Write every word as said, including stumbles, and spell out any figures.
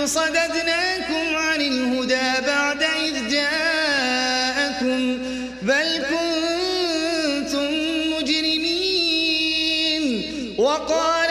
صددناكم عن الهدى بعد إذ جاءكم بل كنتم مجرمين. وقال